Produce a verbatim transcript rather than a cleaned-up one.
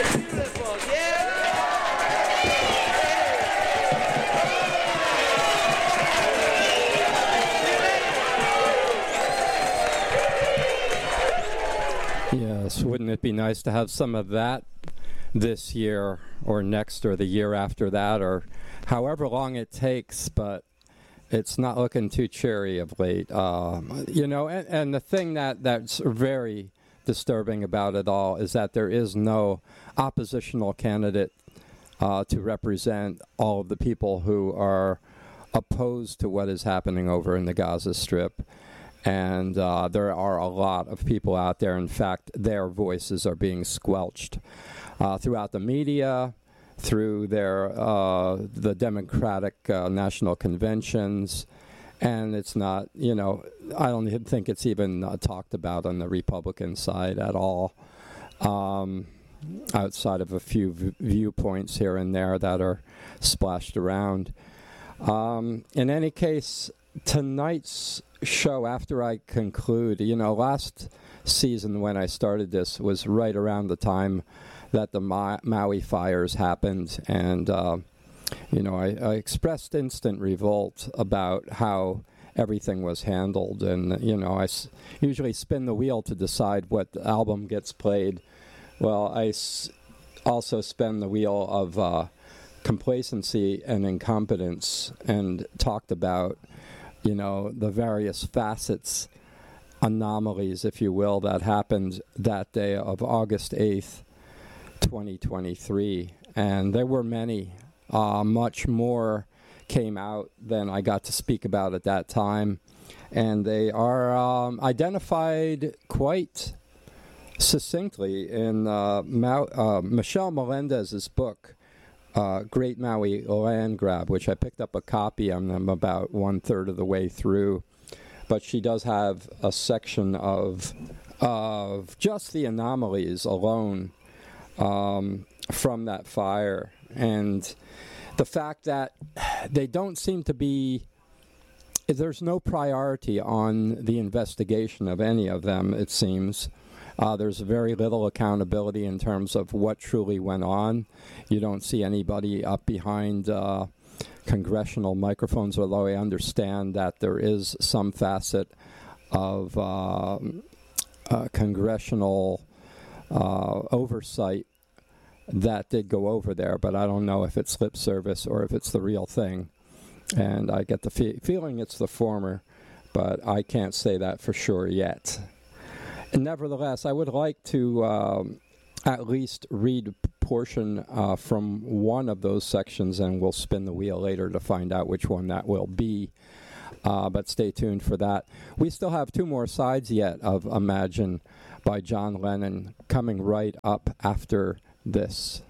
Beautiful, yeah! Yes, wouldn't it be nice to have some of that this year or next or the year after that or however long it takes, but it's not looking too cheery of late. Um, you know, and, and the thing that, that's very disturbing about it all is that there is no oppositional candidate uh, to represent all of the people who are opposed to what is happening over in the Gaza Strip. And uh, there are a lot of people out there. In fact, their voices are being squelched uh, throughout the media, through their uh, the Democratic uh, national conventions, and it's not, you know, I don't even think it's even uh, talked about on the Republican side at all, um, outside of a few v- viewpoints here and there that are splashed around. Um, in any case, tonight's show, after I conclude, you know, last season when I started this was right around the time that the Ma- Maui fires happened, and uh, you know, I, I expressed instant revolt about how everything was handled, and you know, I s- usually spin the wheel to decide what album gets played. Well, I s- also spin the wheel of uh, complacency and incompetence, and talked about, you know, the various facets, anomalies, if you will, that happened that day of August eighth, twenty twenty-three. And there were many. Uh, much more came out than I got to speak about at that time. And they are um, identified quite succinctly in uh, Ma- uh, Michelle Melendez's book, Uh, Great Maui Land Grab, which I picked up a copy. I'm, I'm about one third of the way through, but she does have a section of of just the anomalies alone um, from that fire, and the fact that they don't seem to be. There's no priority on the investigation of any of them, it seems. Uh, there's very little accountability in terms of what truly went on. You don't see anybody up behind uh, congressional microphones, although I understand that there is some facet of uh, uh, congressional uh, oversight that did go over there, but I don't know if it's lip service or if it's the real thing. And I get the fe- feeling it's the former, but I can't say that for sure yet. Nevertheless, I would like to um, at least read a portion uh, from one of those sections, and we'll spin the wheel later to find out which one that will be. Uh, but stay tuned for that. We still have two more sides yet of Imagine by John Lennon coming right up after this.